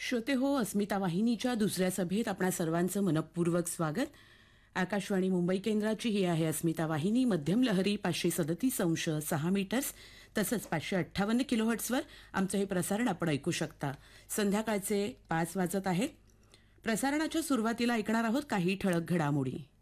श्रोते हो, अस्मिता वाहिनीच्या दुसऱ्या सभेत आपणा सर्वांचं मनपूर्वक स्वागत. आकाशवाणी मुंबई केंद्राची ही आहे अस्मिता वाहिनी. मध्यम लहरी 537.6 मीटर्स तसंच 558 किलोहर्ट्झवर आमचं हे प्रसारण आपण ऐकू शकता. संध्याकाळचे 5 वाजत आहेत. प्रसारणाच्या सुरुवातीला ऐकणार आहोत काही ठळक घडामोडी.